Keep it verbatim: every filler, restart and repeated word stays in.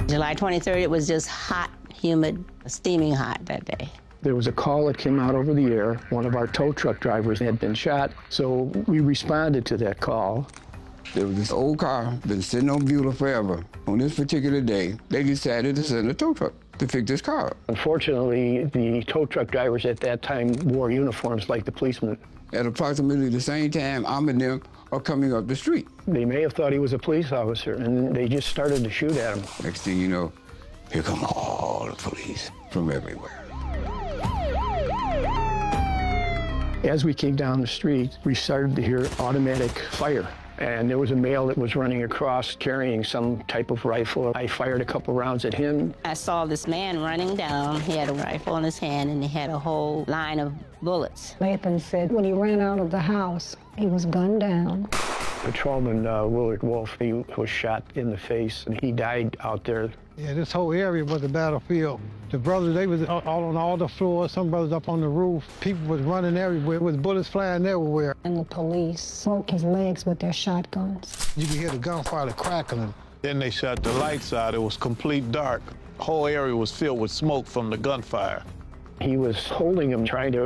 July twenty-third, it was just hot, humid, steaming hot that day. There was a call that came out over the air. One of our tow truck drivers had been shot, so we responded to that call. There was this old car, been sitting on Beulah forever. On this particular day, they decided to send a tow truck to fix this car. Unfortunately, the tow truck drivers at that time wore uniforms like the policemen. At approximately the same time, I'm and them are coming up the street. They may have thought he was a police officer, and they just started to shoot at him. Next thing you know, here come all the police from everywhere. As we came down the street, we started to hear automatic fire. And there was a male that was running across carrying some type of rifle. I fired a couple rounds at him. I saw this man running down. He had a rifle in his hand, and he had a whole line of bullets. Nathan said when he ran out of the house, he was gunned down. Patrolman uh, Willard Wolf, he was shot in the face, and he died out there. Yeah, this whole area was a battlefield. The brothers, they was all on all the floors, some brothers up on the roof. People was running everywhere with bullets flying everywhere. And the police broke his legs with their shotguns. You could hear the gunfire crackling. Then they shut the lights out. It was complete dark. The whole area was filled with smoke from the gunfire. He was holding him, trying to